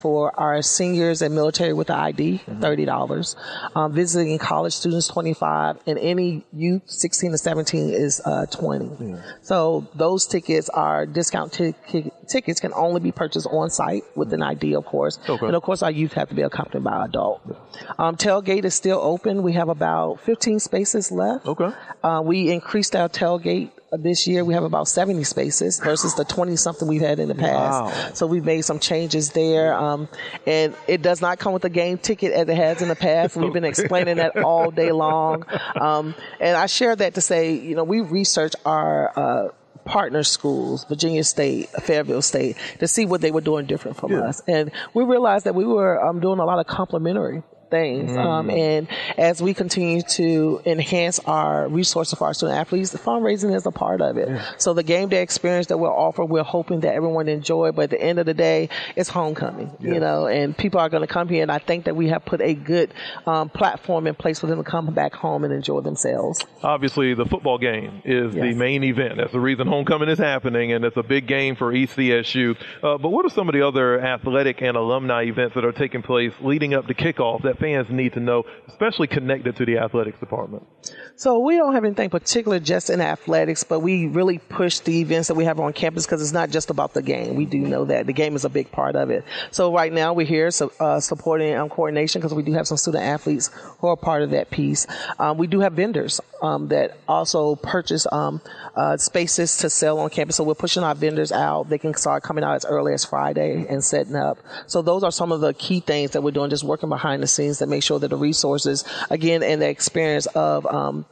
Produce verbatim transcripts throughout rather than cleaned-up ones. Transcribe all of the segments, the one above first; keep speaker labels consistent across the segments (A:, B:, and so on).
A: For our seniors and military with the I D, thirty dollars. Um, visiting college students, twenty-five dollars. And any youth, sixteen to seventeen, is uh, twenty dollars. Yeah. So those tickets are discount t- t- tickets can only be purchased on site with an I D, of course. Okay. And of course, our youth have to be accompanied by an adult. Um, tailgate is still open. We have about fifteen spaces left. Okay. Uh, we increased our tailgate this year. We have about seventy spaces versus the twenty something we've had in the past. Wow. So we've made some changes there. Um, and it does not come with a game ticket as it has in the past. We've been explaining that all day long. Um, and I share that to say, you know, we research our, uh, partner schools, Virginia State, Fairfield State, to see what they were doing different from yeah. us. And we realized that we were um, doing a lot of complementary things. Mm. Um, and as we continue to enhance our resources for our student athletes, the fundraising is a part of it. Yeah. So the game day experience that we'll offer, we're hoping that everyone enjoy, but at the end of the day, it's homecoming, yeah. you know, and people are going to come here. And I think that we have put a good um, platform in place for them to come back home and enjoy themselves.
B: Obviously, the football game is yes. the main event. That's the reason homecoming is happening, and it's a big game for E C S U. Uh, but what are some of the other athletic and alumni events that are taking place leading up to kickoff that fans need to know, especially connected to the athletics department?
A: So we don't have anything particular just in athletics, but we really push the events that we have on campus because it's not just about the game. We do know that the game is a big part of it. So right now we're here so, uh, supporting um, coordination because we do have some student athletes who are part of that piece. Um, we do have vendors um, that also purchase um, uh, spaces to sell on campus. So we're pushing our vendors out. They can start coming out as early as Friday and setting up. So those are some of the key things that we're doing, just working behind the scenes to make sure that the resources, again, and the experience of um,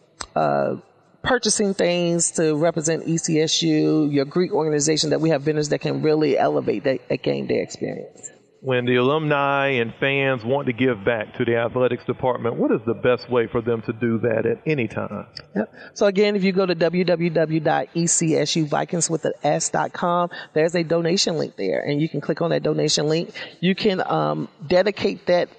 A: uh, purchasing things to represent E C S U, your Greek organization, that we have vendors that can really elevate that, that game day experience.
B: When the alumni and fans want to give back to the athletics department, what is the best way for them to do that at any time?
A: Yep. So again, if you go to w w w dot e c s u vikings with an s dot com, there's a donation link there, and you can click on that donation link. You can um, dedicate that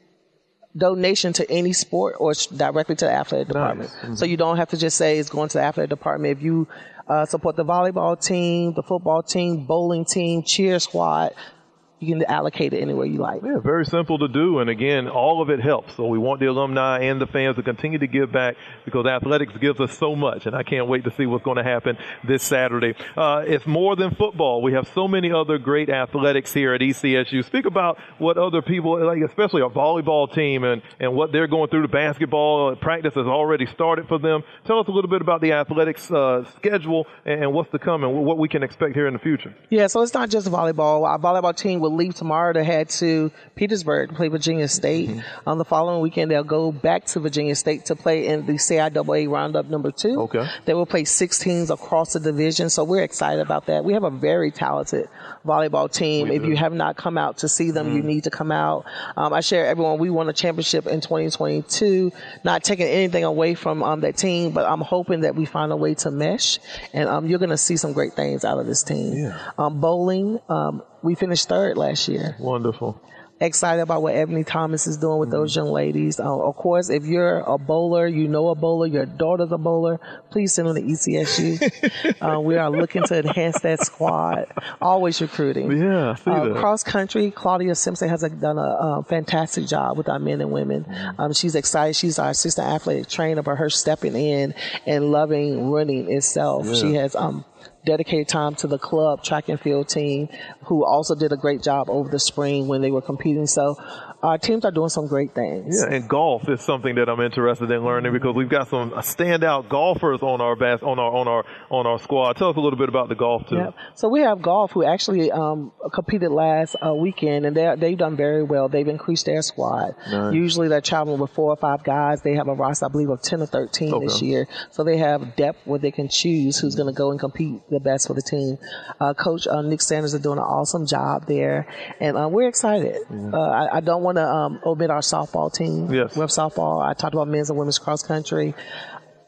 A: donation to any sport or directly to the athletic department. Nice. Mm-hmm. So you don't have to just say it's going to the athletic department. If you uh, support the volleyball team, the football team, bowling team, cheer squad, you can allocate it anywhere you like.
B: Yeah, very simple to do. And again, all of it helps. So we want the alumni and the fans to continue to give back because athletics gives us so much. And I can't wait to see what's going to happen this Saturday. Uh, it's more than football. We have so many other great athletics here at E C S U. Speak about what other people, like especially our volleyball team and, and what they're going through. The basketball practice has already started for them. Tell us a little bit about the athletics uh, schedule and what's to come and what we can expect here in the future.
A: Yeah, so it's not just volleyball. Our volleyball team will leave tomorrow to head to Petersburg to play Virginia State. Mm-hmm. On the following weekend, they'll go back to Virginia State to play in the C I A A Roundup number two. Okay. They will play six teams across the division, so we're excited about that. We have a very talented volleyball team. We if do. You have not come out to see them, mm-hmm. you need to come out. Um, I share everyone, we won a championship in twenty twenty-two, not taking anything away from um, that team, but I'm hoping that we find a way to mesh, and um, you're going to see some great things out of this team. Yeah. Um, bowling, um, we finished third last year.
B: Wonderful.
A: Excited about what Ebony Thomas is doing with mm-hmm. those young ladies. Uh, of course, if you're a bowler, you know a bowler, your daughter's a bowler, please send them to E C S U. uh, we are looking to enhance that squad. Always recruiting.
B: Yeah, I see uh, that.
A: Cross country, Claudia Simpson has a, done a, a fantastic job with our men and women. Mm-hmm. Um, she's excited. She's our assistant athletic trainer, but her stepping in and loving running itself. Yeah. She has um, dedicated time to the club track and field team, who also did a great job over the spring when they were competing. So our teams are doing some great things.
B: Yeah, and golf is something that I'm interested in learning because we've got some standout golfers on our bas- on our on our on our squad. Tell us a little bit about the golf too.
A: Yep. So we have golf who actually um, competed last uh, weekend, and they they've done very well. They've increased their squad. Nice. Usually they're traveling with four or five guys. They have a roster, I believe, of ten or thirteen okay. this year. So they have depth where they can choose who's going to go and compete the best for the team. Uh, Coach uh, Nick Sanders is doing an awesome job there, and uh, we're excited. Mm-hmm. Uh, I, I don't want to um, omit our softball team.
B: Yes.
A: We have softball. I talked about men's and women's cross country.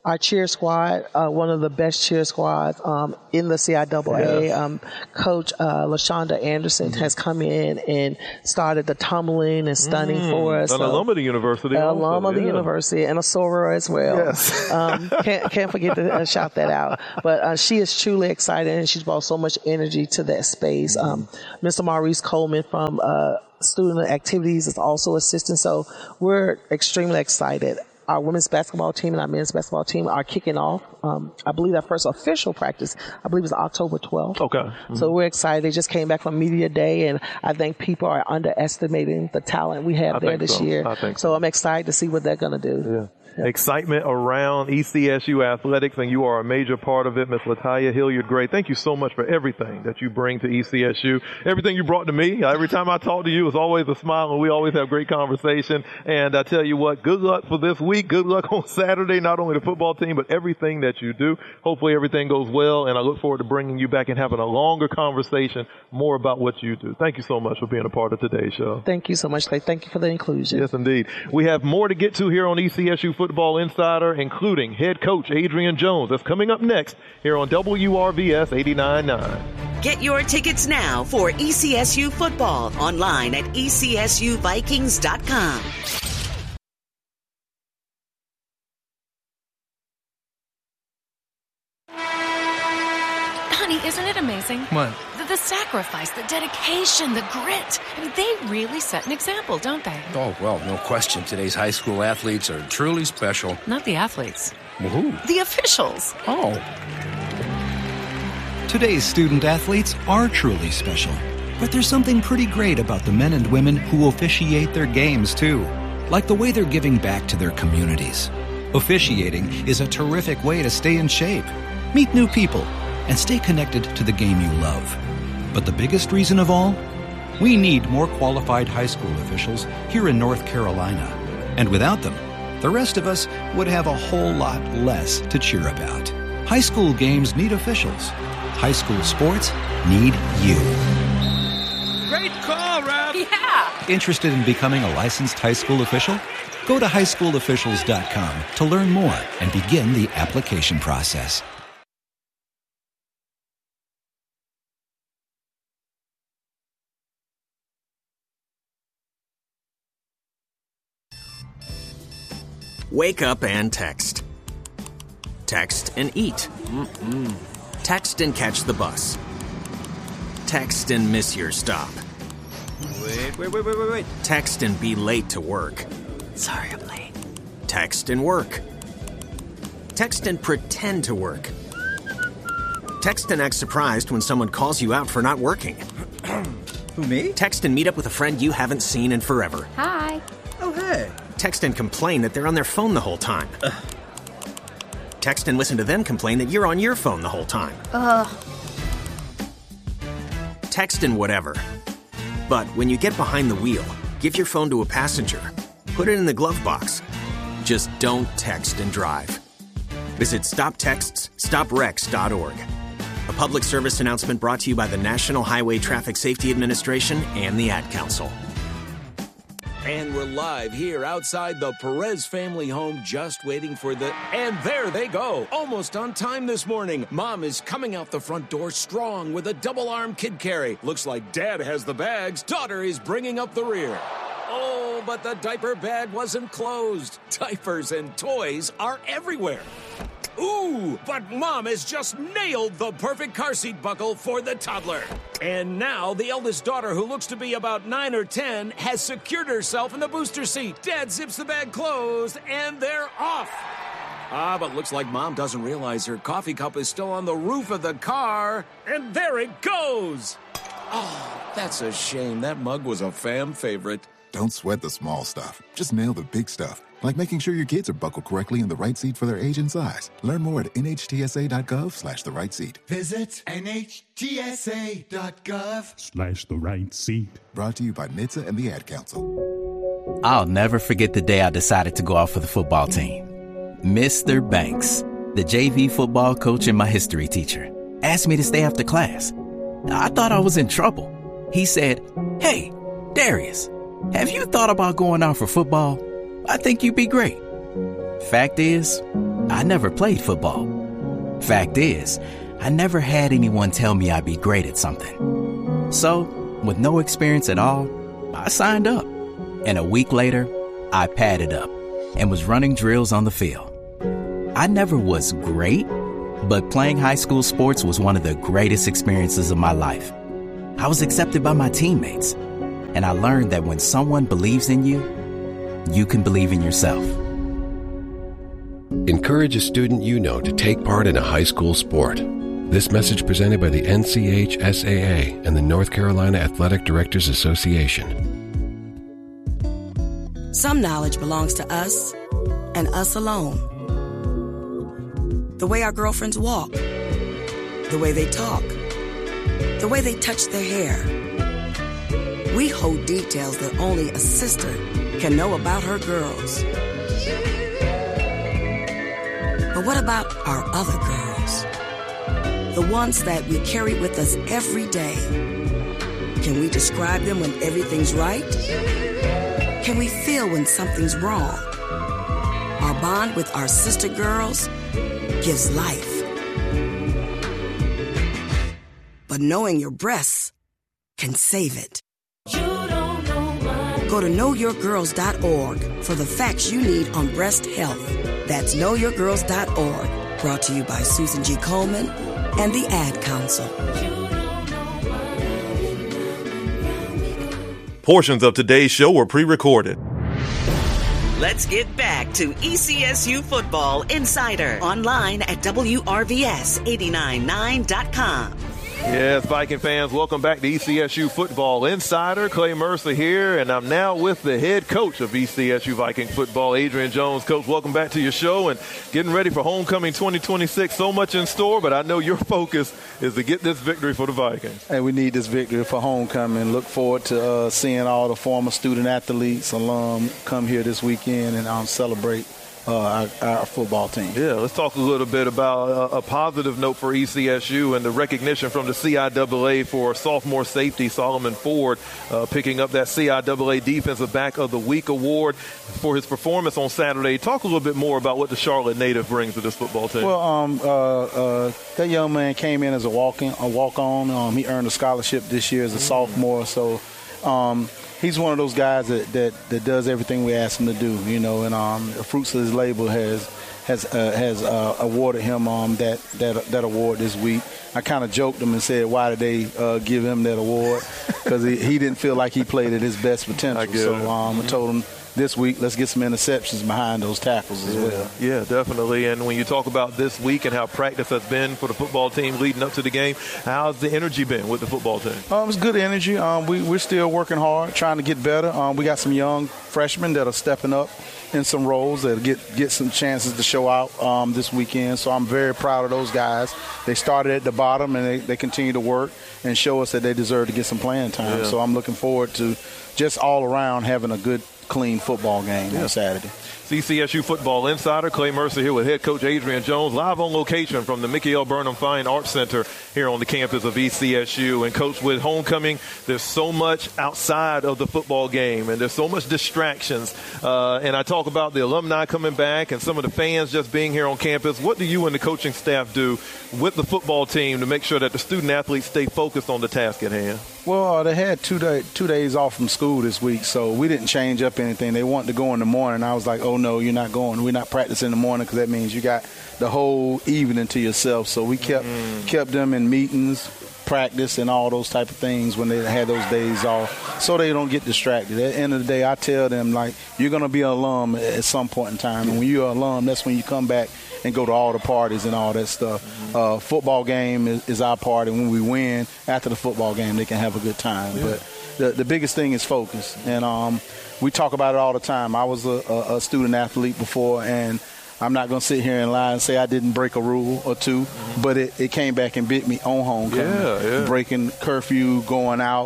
A: our cheer squad, uh, one of the best cheer squads um, in the C I A A.
B: Yes.
A: Um, Coach uh, LaShonda Anderson mm-hmm. has come in and started the tumbling and stunning mm, for us.
B: An
A: so,
B: alum of the university.
A: An
B: also.
A: alum of the
B: yeah.
A: university and a soror as well.
B: Yes.
A: um, can't, can't forget to uh, shout that out. But uh, she is truly excited, and she's brought so much energy to that space. Um, Mister Maurice Coleman from uh, Student Activities is also assisting. So we're extremely excited. Our women's basketball team and our men's basketball team are kicking off. Um, I believe our first official practice, I believe, is October twelfth.
B: Okay. Mm-hmm.
A: So we're excited. They just came back from Media Day, and I think people are underestimating the talent we have
B: I
A: there this
B: so.
A: year.
B: I think
A: so.
B: so
A: I'm excited to see what they're going to do.
B: Yeah. Excitement around E C S U athletics, and you are a major part of it. Miz LaToya Hilliard-Gray, thank you so much for everything that you bring to E C S U. Everything you brought to me. Every time I talk to you, it's always a smile, and we always have great conversation. And I tell you what, good luck for this week. Good luck on Saturday, not only the football team, but everything that you do. Hopefully everything goes well, and I look forward to bringing you back and having a longer conversation more about what you do. Thank you so much for being a part of today's show.
A: Thank you so much, Clay. Thank you for the inclusion.
B: Yes, indeed. We have more to get to here on E C S U Football Insider, including head coach Adrian Jones. That's coming up next here on W R V S eighty-nine point nine.
C: Get your tickets now for E C S U football online at E C S U Vikings dot com.
D: Honey, isn't it amazing?
E: What?
D: The, the sacrifice, the dedication, the grit. I mean, they really set an example, don't they?
E: Oh, well, no question. Today's high school athletes are truly special.
D: Not the athletes.
E: Well, who?
D: The officials.
E: Oh.
F: Today's student athletes are truly special. But there's something pretty great about the men and women who officiate their games, too. Like the way they're giving back to their communities. Officiating is a terrific way to stay in shape, meet new people, and stay connected to the game you love. But the biggest reason of all? We need more qualified high school officials here in North Carolina. And without them, the rest of us would have a whole lot less to cheer about. High school games need officials. High school sports need you.
E: Great call, Ralph.
D: Yeah.
F: Interested in becoming a licensed high school official? Go to high school officials dot com to learn more and begin the application process.
G: Wake up and text. Text and eat. Mm-mm. Text and catch the bus. Text and miss your stop. Wait, wait, wait, wait, wait, wait. Text and be late to work.
D: Sorry, I'm late.
G: Text and work. Text and pretend to work. Text and act surprised when someone calls you out for not working.
H: Who, me?
G: Text and meet up with a friend you haven't seen in forever.
D: Hi.
H: Oh, hey.
G: Text and complain that they're on their phone the whole time.
H: Ugh.
G: Text and listen to them complain that you're on your phone the whole time.
D: Ugh.
G: Text and whatever. But when you get behind the wheel, give your phone to a passenger. Put it in the glove box. Just don't text and drive. Visit stop texts stop wrecks dot org. A public service announcement brought to you by the National Highway Traffic Safety Administration and the Ad Council.
I: And we're live here outside the Perez family home, just waiting for the... And there they go, almost on time this morning. Mom is coming out the front door strong with a double-arm kid carry. Looks like Dad has the bags. Daughter is bringing up the rear. Oh, but the diaper bag wasn't closed. Diapers and toys are everywhere. Ooh, but Mom has just nailed the perfect car seat buckle for the toddler. And now the eldest daughter, who looks to be about nine or ten, has secured herself in the booster seat. Dad zips the bag closed, and they're off. Ah, but looks like Mom doesn't realize her coffee cup is still on the roof of the car. And there it goes. Oh, that's a shame. That mug was a fam favorite.
J: Don't sweat the small stuff. Just nail the big stuff. Like making sure your kids are buckled correctly in the right seat for their age and size. Learn more at N H T S A dot gov slash the right seat.
K: Visit N H T S A dot gov
L: slash the right seat.
J: Brought to you by N H T S A and the Ad Council.
M: I'll never forget the day I decided to go out for the football team. Mister Banks, the J V football coach and my history teacher, asked me to stay after class. I thought I was in trouble. He said, "Hey, Darius, have you thought about going out for football? I think you'd be great." Fact is, I never played football. Fact is, I never had anyone tell me I'd be great at something. So, with no experience at all, I signed up. And a week later, I padded up and was running drills on the field. I never was great, but playing high school sports was one of the greatest experiences of my life. I was accepted by my teammates, and I learned that when someone believes in you, you can believe in yourself.
L: Encourage a student you know to take part in a high school sport. This message presented by the N C H S A A and the North Carolina Athletic Directors Association.
N: Some knowledge belongs to us and us alone. The way our girlfriends walk, the way they talk, the way they touch their hair. We hold details that only a sister can know about her girls. But what about our other girls? The ones that we carry with us every day. Can we describe them when everything's right? Can we feel when something's wrong? Our bond with our sister girls gives life. But knowing your breasts can save it. Go to know your girls dot org for the facts you need on breast health. That's know your girls dot org. Brought to you by Susan G. Coleman and the Ad Council.
O: Portions of today's show were pre-recorded.
C: Let's get back to E C S U Football Insider online at W R V S eight nine nine dot com.
B: Yes, Viking fans, welcome back to E C S U Football Insider. Clay Mercer here, and I'm now with the head coach of E C S U Viking football, Adrian Jones. Coach, welcome back to your show and getting ready for homecoming twenty twenty-six. So much in store, but I know your focus is to get this victory for the Vikings.
P: Hey, we need this victory for homecoming. Look forward to uh, seeing all the former student athletes, alum, come here this weekend and um, celebrate Uh, our, our football team.
B: Yeah, let's talk a little bit about a, a positive note for E C S U and the recognition from the C I A A for sophomore safety Solomon Ford uh, picking up that C I A A Defensive Back of the Week award for his performance on Saturday. Talk a little bit more about what the Charlotte native brings to this football team.
P: Well, um, uh, uh, that young man came in as a walk-in, a walk-on. Um, he earned a scholarship this year as a mm-hmm. sophomore, so um, he's one of those guys that, that, that does everything we ask him to do, you know, and um, the fruits of his labor has has uh, has uh, awarded him um, that, that that award this week. I kind of joked him and said, why did they uh, give him that award? Because he, he didn't feel like he played at his best potential. So um, I told him this week, let's get some interceptions behind those tackles as
B: yeah.
P: well.
B: Yeah, definitely. And when you talk about this week and how practice has been for the football team leading up to the game, how's the energy been with the football team?
P: Um, it's good energy. Um, we, we're still working hard, trying to get better. Um, we got some young freshmen that are stepping up in some roles that get get some chances to show out um, this weekend. So I'm very proud of those guys. They started at the bottom, and they, they continue to work and show us that they deserve to get some playing time.
B: Yeah.
P: So I'm looking forward to just all around having a good, clean football game yeah. on Saturday.
B: E C S U Football Insider, Clay Mercer here with head coach Adrian Jones, live on location from the Mickey L. Burnham Fine Arts Center here on the campus of E C S U. And, Coach, with homecoming, there's so much outside of the football game, and there's so much distractions. Uh, and I talk about the alumni coming back and some of the fans just being here on campus. What do you and the coaching staff do with the football team to make sure that the student-athletes stay focused on the task at hand?
P: Well, uh, they had two, day, two days off from school this week, so we didn't change up anything. They wanted to go in the morning. I was like, oh, no, you're not going. We're not practicing in the morning because that means you got the whole evening to yourself. So we kept mm. kept them in meetings, practice, and all those type of things when they had those days off so they don't get distracted. At the end of the day, I tell them, like, you're going to be an alum at some point in time. And when you're an alum, that's when you come back and go to all the parties and all that stuff. Mm-hmm. Uh, football game is, is our party. When we win, after the football game, they can have a good time. Yeah. But the, the biggest thing is focus. And um, we talk about it all the time. I was a, a, a student athlete before, and I'm not going to sit here and lie and say I didn't break a rule or two, mm-hmm. but it, it came back and bit me on homecoming.
B: Yeah, yeah.
P: Breaking curfew, going out,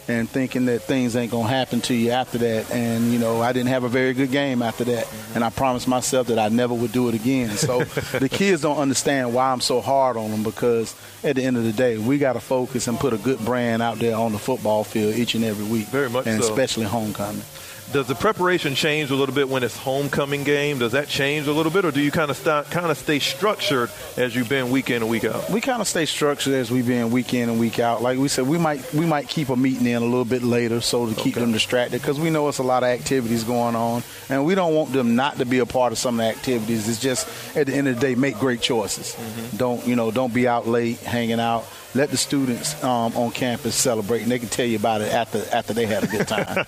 P: and thinking that things ain't going to happen to you after that. And, you know, I didn't have a very good game after that. Mm-hmm. And I promised myself that I never would do it again. So the kids don't understand why I'm so hard on them, because at the end of the day, we got to focus and put a good brand out there on the football field each and every week.
B: Very much
P: and
B: so.
P: especially homecoming.
B: Does the preparation change a little bit when it's homecoming game? Does that change a little bit, or do you kind of st- kind of stay structured as you've been week in and week out?
P: We kind of stay structured as we've been week in and week out. Like we said, we might we might keep a meeting in a little bit later so to keep okay. them distracted, because we know it's a lot of activities going on, and we don't want them not to be a part of some of the activities. It's just at the end of the day, make great choices. Mm-hmm. Don't you know? Don't be out late hanging out. Let the students um, on campus celebrate, and they can tell you about it after after they had a good time.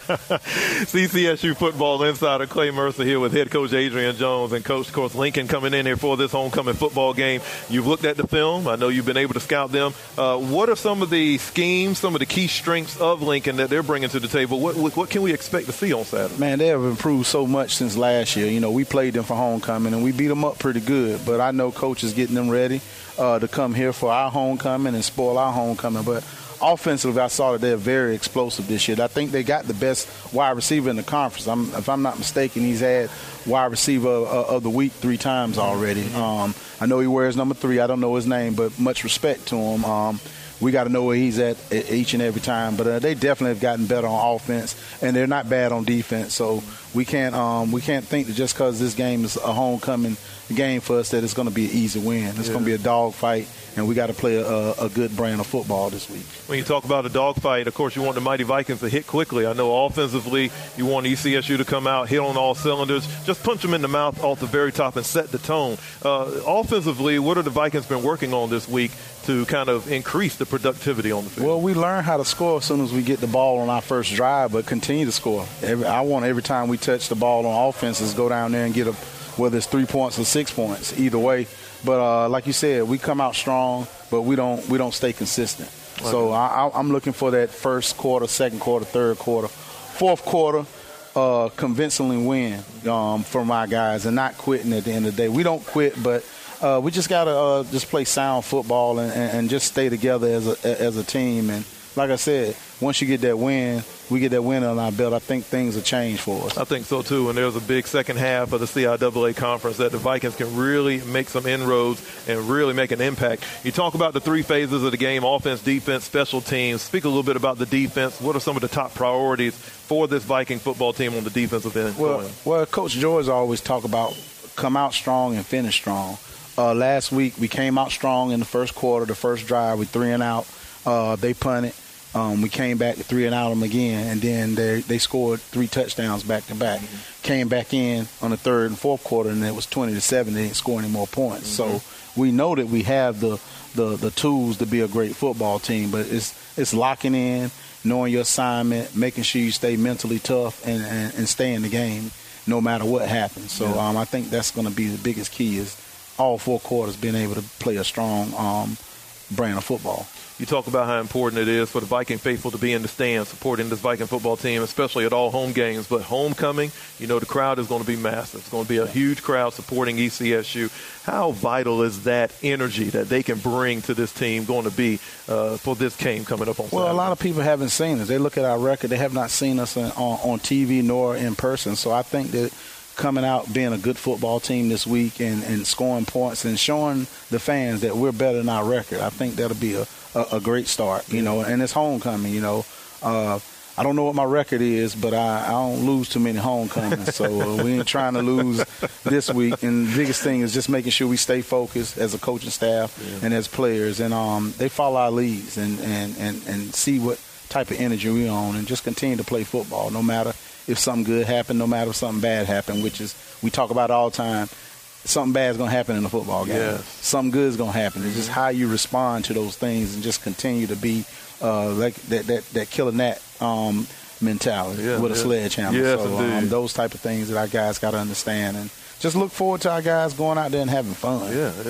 B: C C S U football insider Clay Mercer here with head coach Adrian Jones and coach, of course, Lincoln coming in here for this homecoming football game. You've looked at the film. I know you've been able to scout them. Uh, what are some of the schemes, some of the key strengths of Lincoln that they're bringing to the table? What, what, what can we expect to see on Saturday?
P: Man, they have improved so much since last year. You know, we played them for homecoming, and we beat them up pretty good. But I know coach is getting them ready Uh, to come here for our homecoming and spoil our homecoming. But offensively, I saw that they're very explosive this year. I think they got the best wide receiver in the conference. I'm, if I'm not mistaken, he's had wide receiver uh, of the week three times already. Um, I know he wears number three. I don't know his name, but much respect to him. Um, we got to know where he's at each and every time. But uh, they definitely have gotten better on offense, and they're not bad on defense. So we can't um, we can't think that just because this game is a homecoming game for us that it's going to be an easy win. It's yeah. going to be a dog fight, and we got to play a, a good brand of football this week.
B: When you talk about a dog fight, of course, you want the Mighty Vikings to hit quickly. I know offensively you want E C S U to come out, hit on all cylinders, just punch them in the mouth off the very top and set the tone. Uh, offensively, what have the Vikings been working on this week to kind of increase the productivity on the field?
P: Well, we learn how to score as soon as we get the ball on our first drive, but continue to score. Every, I want every time we touch the ball on offenses, go down there and get a – whether it's three points or six points, either way. But uh, like you said, we come out strong, but we don't we don't stay consistent. Okay. So I, I'm looking for that first quarter, second quarter, third quarter, fourth quarter, uh, convincingly win um, for my guys and not quitting at the end of the day. We don't quit, but uh, we just got to uh, just play sound football and, and just stay together as a, as a team. And like I said, once you get that win, we get that win on our belt, I think things will change for us.
B: I think so, too. And there's a big second half of the C I A A conference that the Vikings can really make some inroads and really make an impact. You talk about the three phases of the game, offense, defense, special teams. Speak a little bit about the defense. What are some of the top priorities for this Viking football team on the defensive end?
P: Well, well Coach George always talk about come out strong and finish strong. Uh, last week, we came out strong in the first quarter, the first drive. We three and out. Uh, they punted. Um, we came back to three and out them again, and then they they scored three touchdowns back to back. Mm-hmm. Came back in on the third and fourth quarter, and it was twenty to seven. They didn't score any more points. Mm-hmm. So we know that we have the, the the tools to be a great football team, but it's it's locking in, knowing your assignment, making sure you stay mentally tough, and, and, and stay in the game no matter what happens. So yeah. um, I think that's going to be the biggest key is all four quarters being able to play a strong um, brand of football.
B: You talk about how important it is for the Viking faithful to be in the stands supporting this Viking football team, especially at all home games. But homecoming, you know, the crowd is going to be massive. It's going to be a huge crowd supporting E C S U. How vital is that energy that they can bring to this team going to be uh, for this game coming up on Saturday?
P: Well, a lot of people haven't seen us. They look at our record. They have not seen us on, on T V nor in person. So I think that coming out, being a good football team this week and, and scoring points and showing the fans that we're better than our record, I think that'll be a A, a great start, you know, and it's homecoming, you know. Uh, I don't know what my record is, but I, I don't lose too many homecomings, so uh, we ain't trying to lose this week. And the biggest thing is just making sure we stay focused as a coaching staff yeah. and as players, and um, they follow our leads and, and, and, and see what type of energy we're on and just continue to play football no matter if something good happened, no matter if something bad happened, which is we talk about all the time. Something bad is going to happen in a football game. Yes. Something good is going to happen. It's just how you respond to those things and just continue to be uh, like that, that, that killer gnat um, mentality yeah, with a yeah. sledgehammer.
B: Yes,
P: so um, those type of things that our guys got to understand. And just look forward to our guys going out there and having fun.
B: Yeah, yeah.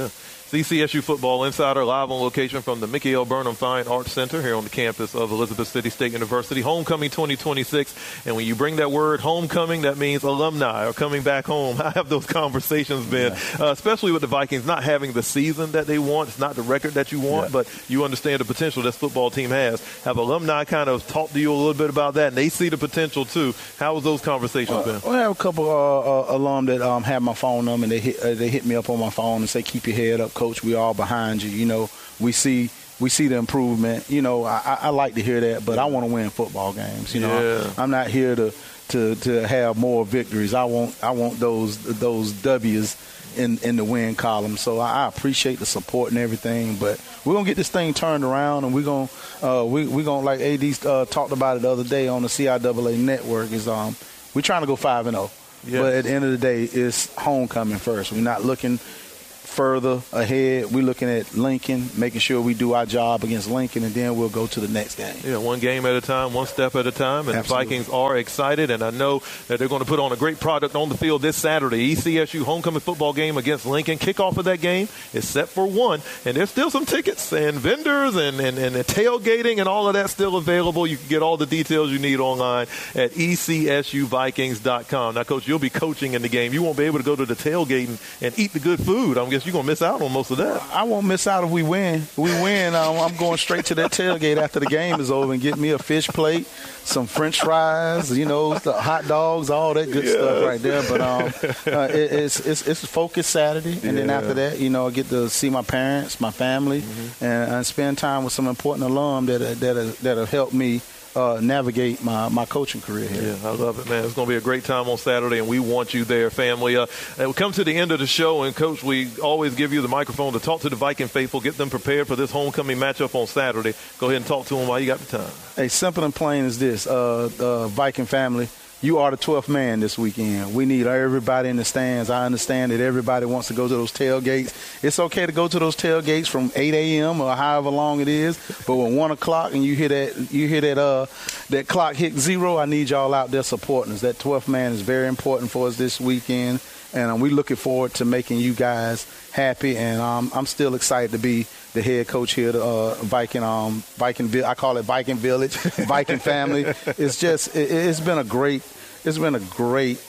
B: C C S U Football Insider, live on location from the Mickey L. Burnham Fine Arts Center here on the campus of Elizabeth City State University. Homecoming twenty twenty-six. And when you bring that word homecoming, that means alumni are coming back home. I have those conversations, Ben, yeah. uh, especially with the Vikings not having the season that they want. It's not the record that you want, yeah. but you understand the potential this football team has. Have alumni kind of talk to you a little bit about that, and they see the potential too. How was those conversations, Ben?
P: Uh, we have a couple uh, uh, alum that um, have my phone number, and they hit, uh, they hit me up on my phone and say, keep your head up, Coach. We all behind you. You know, we see we see the improvement. You know, I, I like to hear that, but I want to win football games. You know,
B: yeah.
P: I'm not here to, to to have more victories. I want I want those those W's in, in the win column. So I, I appreciate the support and everything, but we're gonna get this thing turned around, and we're gonna uh, we we gonna like A D uh, talked about it the other day on the C I A A network. Is um we're trying to go five and zero. Yes. But at the end of the day, it's homecoming first. We're not looking further ahead. We're looking at Lincoln, making sure we do our job against Lincoln, and then we'll go to the next game.
B: Yeah, one game at a time, one step at a time, and
P: Absolutely.
B: The Vikings are excited, and I know that they're going to put on a great product on the field this Saturday. E C S U homecoming football game against Lincoln. Kickoff of that game is set for one, and there's still some tickets and vendors and, and, and tailgating and all of that still available. You can get all the details you need online at E C S U Vikings dot com. Now, Coach, you'll be coaching in the game. You won't be able to go to the tailgate and, and eat the good food. I guess you're going to miss out on most of that.
P: I won't miss out if we win. If we win, um, I'm going straight to that tailgate after the game is over and get me a fish plate, some French fries, you know, the hot dogs, all that good yeah. stuff right there. But um, uh, it, it's it's it's Focus Saturday, and yeah. then after that, you know, I get to see my parents, my family, mm-hmm. and, and spend time with some important alum that that that have helped me Uh, navigate my, my coaching career here.
B: Yeah, I love it, man. It's going to be a great time on Saturday, and we want you there, family. Uh, and we come to the end of the show, and, Coach, we always give you the microphone to talk to the Viking faithful, get them prepared for this homecoming matchup on Saturday. Go ahead and talk to them while you got the time.
P: Hey, simple and plain as this, uh, uh, Viking family. You are the twelfth man this weekend. We need everybody in the stands. I understand that everybody wants to go to those tailgates. It's okay to go to those tailgates from eight a.m. or however long it is, but when one o'clock and you hear that you hear that uh that clock hit zero, I need y'all out there supporting us. That twelfth man is very important for us this weekend, and um, we're looking forward to making you guys happy. And um, I'm still excited to be the head coach here, the uh, Viking, um, Viking, I call it Viking Village, Viking family. It's just, it, it's been a great, it's been a great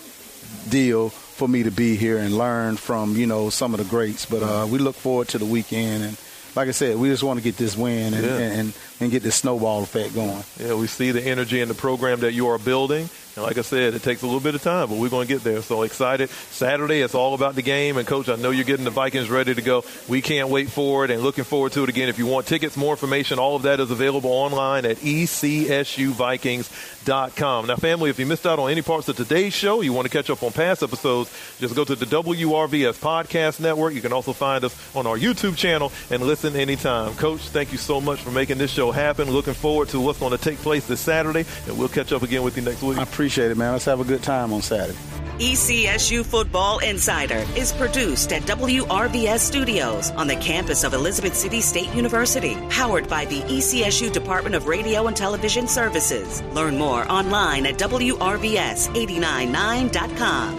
P: deal for me to be here and learn from, you know, some of the greats. But uh, we look forward to the weekend, and like I said, we just want to get this win and,
B: yeah.
P: and, and get this snowball effect going.
B: Yeah, we see the energy in the program that you are building. And like I said, it takes a little bit of time, but we're going to get there. So excited. Saturday, it's all about the game. And, Coach, I know you're getting the Vikings ready to go. We can't wait for it and looking forward to it again. If you want tickets, more information, all of that is available online at E C S U Vikings dot com. Now, family, if you missed out on any parts of today's show, you want to catch up on past episodes, just go to the W R V S Podcast Network. You can also find us on our YouTube channel and listen anytime. Coach, thank you so much for making this show happen. Looking forward to what's going to take place this Saturday, and we'll catch up again with you next week.
P: I appreciate it, man. Let's have a good time on Saturday.
C: E C S U Football Insider is produced at W R V S Studios on the campus of Elizabeth City State University, powered by the E C S U Department of Radio and Television Services. Learn more online at W R V S eight nine nine dot com.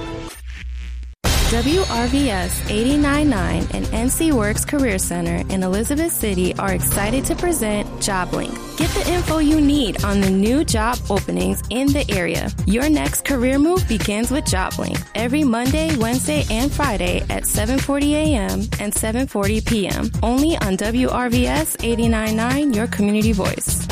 Q: W R V S eight nine nine and N C Works Career Center in Elizabeth City are excited to present JobLink. Get the info you need on the new job openings in the area. Your next career move begins with JobLink every Monday, Wednesday, and Friday at seven forty a.m. and seven forty p.m. Only on W R V S eight nine nine, your community voice.